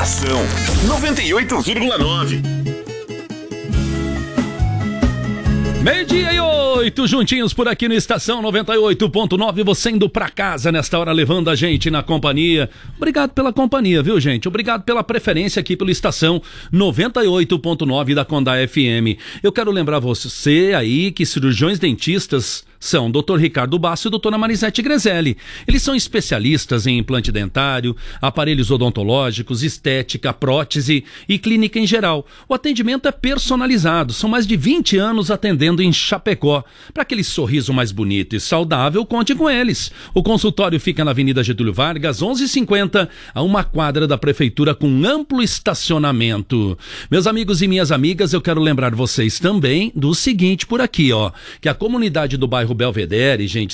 Estação 98,9. Meio-dia e 8, juntinhos por aqui no Estação 98.9, você indo pra casa nesta hora, levando a gente na companhia. Obrigado pela companhia, viu, gente? Obrigado pela preferência aqui pelo Estação 98.9 da Condá FM. Eu quero lembrar você aí que cirurgiões dentistas são o Dr. Ricardo Basso e a doutora Marisete Grezelli. Eles são especialistas em implante dentário, aparelhos odontológicos, estética, prótese e clínica em geral. O atendimento é personalizado, são mais de 20 anos atendendo em Chapecó. Para aquele sorriso mais bonito e saudável, conte com eles. O consultório fica na Avenida Getúlio Vargas, 1150, a uma quadra da Prefeitura com amplo estacionamento. Meus amigos e minhas amigas, eu quero lembrar vocês também do seguinte por aqui, ó, que a comunidade do bairro Belvedere, gente,